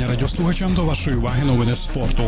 вітання радіослухачам, до вашої уваги новини спорту.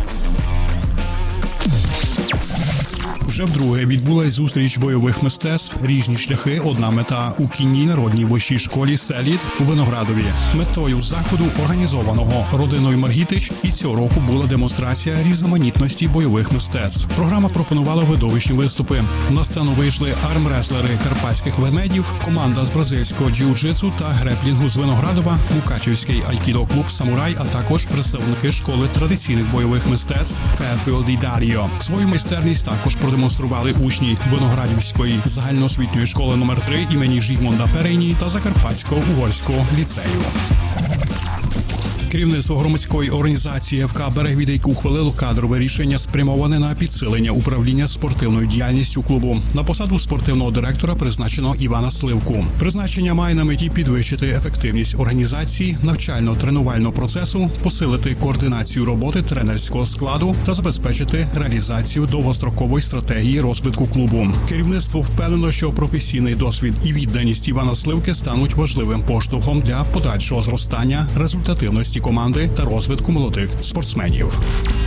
Вже вдруге відбулась зустріч бойових мистецтв «Різні шляхи. Одна мета» у кінній народній вищій школі «Селід» у Виноградові. Метою заходу, організованого родиною Маргітич, і цього року була демонстрація різноманітності бойових мистецтв. Програма пропонувала видовищні виступи. На сцену вийшли армреслери карпатських ведмедів, команда з бразильського джиу-джитсу та греплінгу з Виноградова, Мукачівський айкідо-клуб «Самурай», а також представники школи традиційних бойових мистецтв «Ферфілд і Даріо». Свою майстерність також продемонстрували учні Виноградівської загальноосвітньої школи номер 3 імені Жігмунда Перейні та Закарпатського угорського ліцею. Керівництво громадської організації ФК «Берегвідейк» ухвалило кадрове рішення, спрямоване на підсилення управління спортивною діяльністю клубу. На посаду спортивного директора призначено Івана Сливку. Призначення має на меті підвищити ефективність організації, навчально-тренувального процесу, посилити координацію роботи тренерського складу та забезпечити реалізацію довгострокової стратегії розвитку клубу. Керівництво впевнено, що професійний досвід і відданість Івана Сливки стануть важливим поштовхом для подальшого зростання результативності команди та розвитку молодих спортсменів.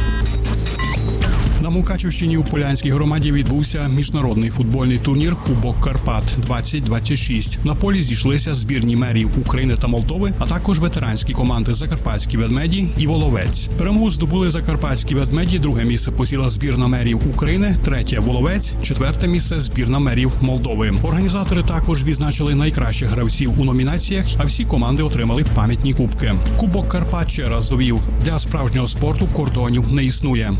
На Мукачівщині у Полянській громаді відбувся міжнародний футбольний турнір «Кубок Карпат-2026». На полі зійшлися збірні мерів України та Молдови, а також ветеранські команди «Закарпатські ведмеді» і «Воловець». Перемогу здобули «Закарпатські ведмеді», друге місце посіла збірна мерів України, третє – «Воловець», четверте місце – збірна мерів Молдови. Організатори також відзначили найкращих гравців у номінаціях, а всі команди отримали пам'ятні кубки. «Кубок Карпат» ще раз довів – для справжнього спорту кордонів не існує.